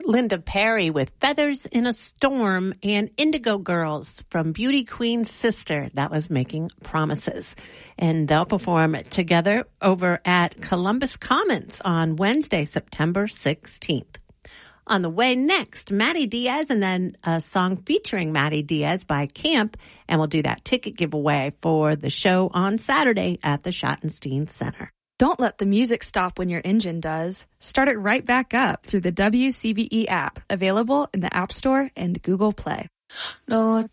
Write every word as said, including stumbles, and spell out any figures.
Linda Perry with Feathers in a Storm, and Indigo Girls from Beauty Queen's sister, that was Making Promises. And they'll perform together over at Columbus Commons on Wednesday, September sixteenth. On the way next, Maddie Diaz, and then a song featuring Maddie Diaz by Camp, and we'll do that ticket giveaway for the show on Saturday at the Schottenstein Center. Don't let the music stop when your engine does. Start it right back up through the W C V E app, available in the App Store and Google Play. No